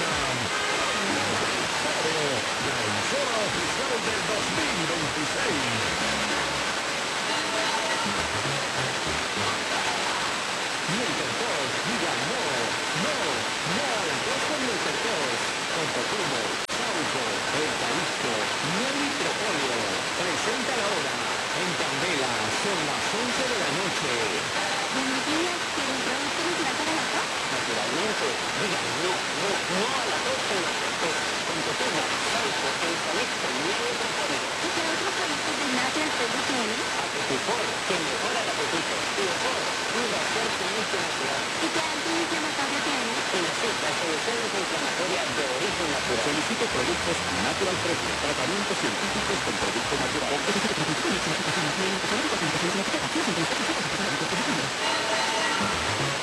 La emisora oficial del 2026. Nutricos, diga no, no, no al arroz con Nutricos, con Cotumo, Sauco, Eucalipto, miel y propóleo. Presenta la hora. En Candela son las 11 de la noche. Buenos días, ¿quieren producto natural para la tos? Naturalmente, diga no, no, no a la tos con Nutricos, con Cotumo, Sauco, Eucalipto, miel y propóleo. ¿Y qué otros productos de Natural Product tienen? Apetipor, que mejora el apetito. Biopor, una fuerte natural. ¿Y qué antiinflamatorio tiene? Inacita, solución antiinflamatoria de origen natural. Solicite productos Natural Fresco, tratamientos científicos con productos naturales.